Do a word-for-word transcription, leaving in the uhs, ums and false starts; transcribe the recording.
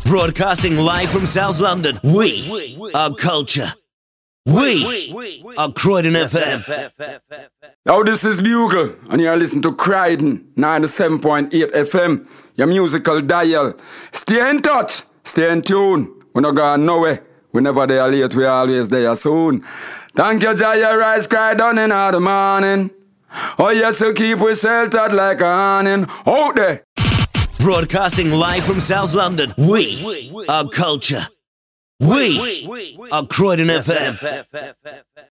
Broadcasting live from South London, we are culture. We are Croydon F M. Now this is Bugle, and you're listening to Croydon ninety-seven point eight F M, your musical dial. Stay in touch, stay in tune. We're not going nowhere. We never there late, we always there soon. Thank you, Jaya Rice, cry down in the morning. Oh yes, you keep we sheltered like a awning. Out there. Broadcasting live from South London, we are culture. We are Croydon F M.